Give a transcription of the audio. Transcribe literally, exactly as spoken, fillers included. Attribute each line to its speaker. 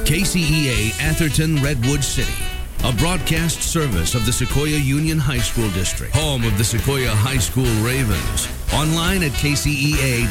Speaker 1: K C E A Atherton Redwood City, a broadcast service of the Sequoia Union High School District, home of the Sequoia High School Ravens. Online at K C E A